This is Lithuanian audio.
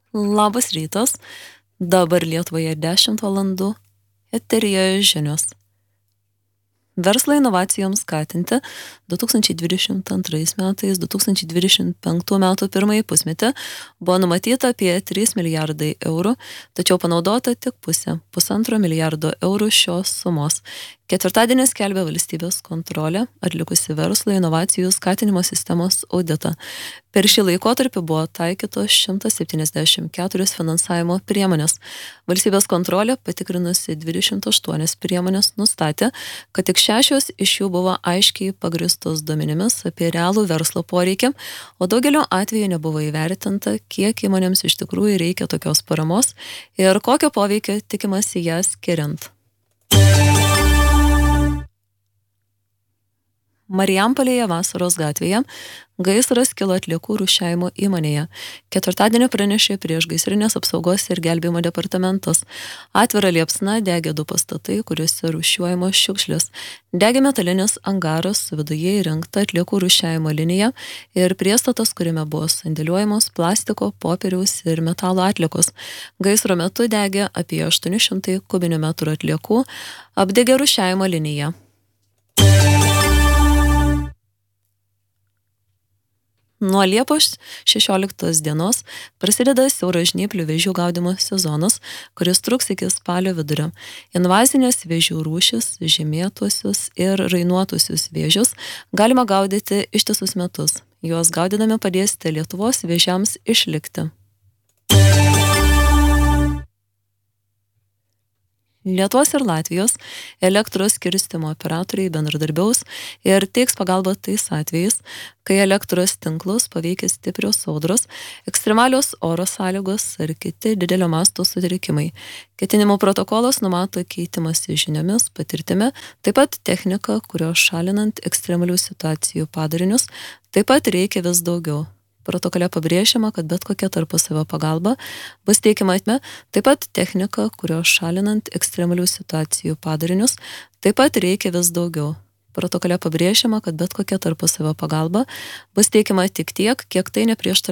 Labas rytas. Dabar Lietuvoje 10 valandų. Eteryje žinios. Verslo inovacijoms skatinti 2022 metais, 2025 metų pirmąjį pusmetį buvo numatyta apie 3 milijardai eurų, tačiau panaudota tik pusė, 1,5 milijardo eurų šios sumos. Ketvirtadienį skelbė valstybės kontrolė, atlikusi verslo inovacijų skatinimo sistemos auditą. Per šį laikotarpį buvo taikytos 174 finansavimo priemonės. Valstybės kontrolė, patikrinusi 28 priemonės, nustatė, kad tik 6 iš jų buvo aiškiai pagristos duomenimis apie realų verslo poreikį, o daugelio atveju nebuvo įvertinta, kiek įmonėms iš tikrųjų reikia tokios paramos ir kokio poveikio tikimasi ją skiriant. Marijampolėje Vasaros gatvėje gaisras kilo atliekų rūšiavimo įmonėje. Ketvirtadienį pranešė Priešgaisrinės apsaugos ir gelbėjimo departamentas. Atvira liepsna degė 2 pastatai, kuriuose rūšiuojamos šiukšlės. Degė metalinis angaras, viduje įrengta atliekų rūšiavimo linija ir priestatas, kuriame buvo sandėliuojamos plastiko, popieriaus ir metalo atliekos. Gaisro metu degė apie 800 kubinių metrų atliekų, apdegė rūšiavimo linija. Nuo Liepos 16 dienos prasideda siauražnyplių vėžių gaudymo sezonas, kuris truks iki spalio vidurio. Invazinės vėžių rūšis, žymėtuosius ir rainuotusius vėžius galima gaudyti ištisus metus. Juos gaudydami padėsite Lietuvos vėžiams išlikti. Lietuvos ir Latvijos elektros skirstymo operatoriai bendradarbiaus ir teiks pagalbą tais atvejais, kai elektros tinklus paveikia stiprios audros, ekstremalios oro sąlygos ar kiti didelio masto sutrikimai. Ketinimų protokolas numato keitimąsi žiniomis, patirtimi, taip pat technika, kurios šalinant ekstremalių situacijų padarinius, taip pat reikia vis daugiau. Protokole pabrėžiama, kad bet kokia tarpusavio pagalba bus teikiama taip pat technika, kurios šalinant ekstremalių situacijų padarinius, taip pat reikia vis daugiau. Protokole pabrėžiama, kad bet kokia tarpusavio pagalba bus teikiama tik tiek, kiek tai neprieštarauja